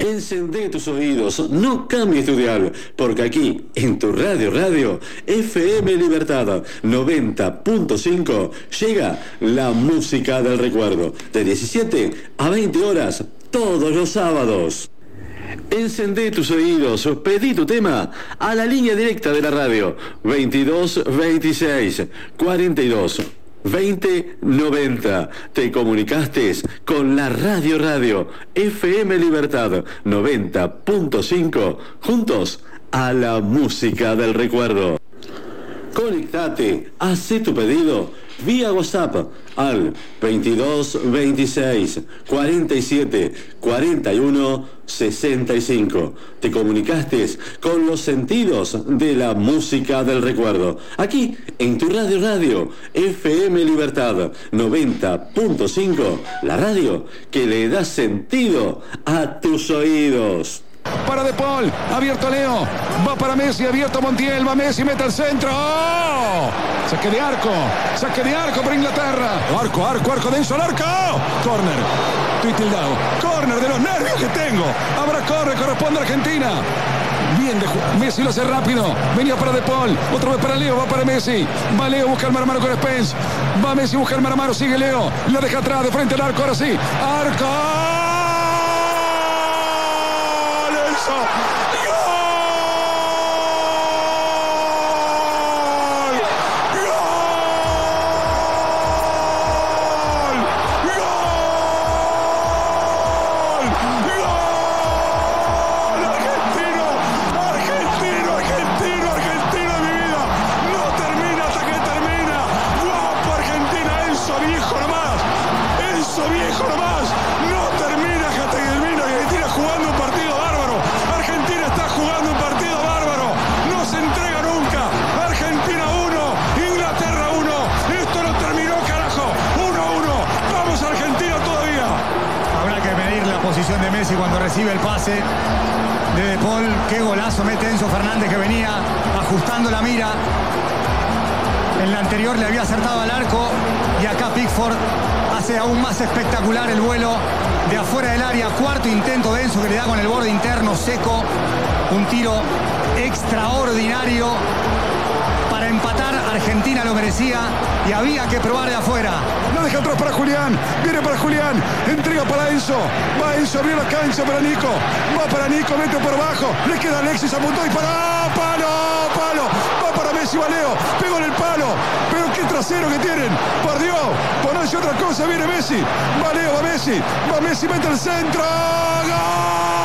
Encendé tus oídos, no cambies tu dial, porque aquí, en tu radio, FM Libertad 90.5, llega la música del recuerdo, de 17 a 20 horas, todos los sábados. Encendé tus oídos, pedí tu tema a la línea directa de la radio, 22 26 42 2090. Te comunicaste con la radio FM Libertad 90.5, juntos a la música del recuerdo. Conectate, hacé tu pedido vía WhatsApp al 22 26 47 41 65. Te comunicaste con los sentidos de la música del recuerdo. Aquí, en tu radio FM Libertad 90.5, la radio que le da sentido a tus oídos. Para De Paul, abierto Leo, va para Messi, abierto Montiel, va Messi, mete al centro. ¡Oh! Saque de arco para Inglaterra. Arco, denso al arco. Corner, estoy tildado. Corner de los nervios que tengo. Habrá corresponde a Argentina. Bien, Messi lo hace rápido. Venía para De Paul, otra vez para Leo, va para Messi. Va Leo, busca el mano a mano con Spence. Va Messi, busca el mano a mano, sigue Leo. Lo deja atrás, de frente al arco, ahora sí. Arco. De Messi cuando recibe el pase de De Paul. Qué golazo mete Enzo Fernández, que venía ajustando la mira. En la anterior le había acertado al arco y acá Pickford hace aún más espectacular el vuelo de afuera del área. Cuarto intento de Enzo, que le da con el borde interno seco. Un tiro extraordinario para empatar. Argentina lo merecía y había que probar de afuera. No deja atrás para Julián, viene para Julián, entrega para Enzo, va Enzo, abrió la cancha para Nico, va para Nico, mete por abajo, le queda Alexis, apuntó y para palo, va para Messi, va Leo, pegó en el palo, pero qué trasero que tienen, por Dios, por no decir otra cosa, viene Messi, va Leo, va Messi, mete el centro, ¡gol!